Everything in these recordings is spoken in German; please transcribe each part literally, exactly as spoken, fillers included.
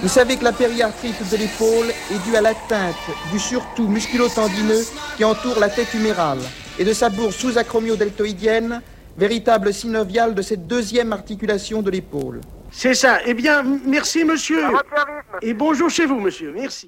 Vous savez que la périarthrite de l'épaule est due à l'atteinte du surtout musculo-tendineux qui entoure la tête humérale et de sa bourse sous-acromio-deltoïdienne, véritable synoviale de cette deuxième articulation de l'épaule. C'est ça. Eh bien, merci, monsieur. Et bonjour chez vous, monsieur. Merci.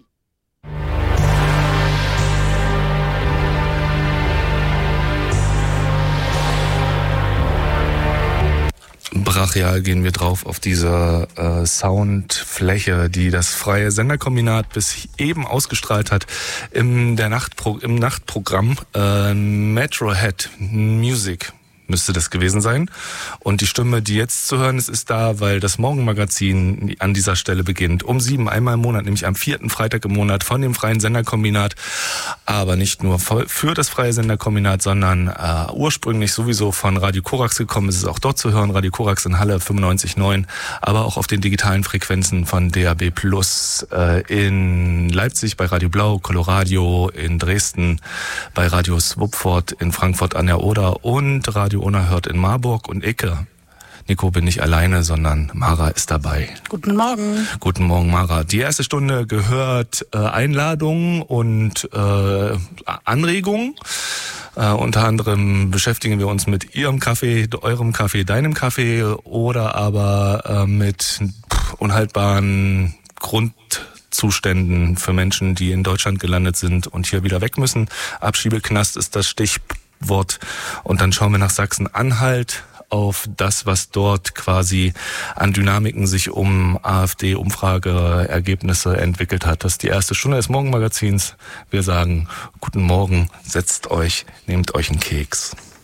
Brachial gehen wir drauf auf diese äh, Soundfläche, die das freie Senderkombinat bis eben ausgestrahlt hat im, der Nachtpro- im Nachtprogramm äh, Metrohead Music. Müsste das gewesen sein. Und die Stimme, die jetzt zu hören ist, ist da, weil das Morgenmagazin an dieser Stelle beginnt. Um sieben, einmal im Monat, nämlich am vierten Freitag im Monat von dem Freien Senderkombinat. Aber nicht nur für das Freie Senderkombinat, sondern äh, ursprünglich sowieso von Radio Korax gekommen ist es auch dort zu hören. Radio Korax in Halle fünfundneunzig Komma neun, aber auch auf den digitalen Frequenzen von D A B Plus äh, in Leipzig bei Radio Blau, Coloradio, in Dresden bei Radio Swupford, in Frankfurt an der Oder und Radio Unerhört in Marburg und Icke. Nico, bin nicht alleine, sondern Mara ist dabei. Guten Morgen. Guten Morgen, Mara. Die erste Stunde gehört äh, Einladungen und äh, Anregungen. Äh, unter anderem beschäftigen wir uns mit Ihrem Kaffee, eurem Kaffee, deinem Kaffee oder aber äh, mit pff, unhaltbaren Grundzuständen für Menschen, die in Deutschland gelandet sind und hier wieder weg müssen. Abschiebeknast ist das Stichwort. Und dann schauen wir nach Sachsen-Anhalt auf das, was dort quasi an Dynamiken sich um AfD-Umfrageergebnisse entwickelt hat. Das ist die erste Stunde des Morgenmagazins. Wir sagen, guten Morgen, setzt euch, nehmt euch einen Keks.